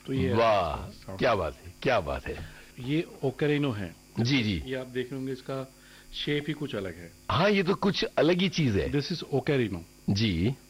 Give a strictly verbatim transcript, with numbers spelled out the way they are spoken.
तो ये वाह, क्या बात है, क्या बात है। ये ओकेरिनो है। जी जी, ये आप देख होंगे, इसका शेप ही कुछ अलग है। हाँ, ये तो कुछ अलग ही चीज है। This is ओकेरिनो। जी।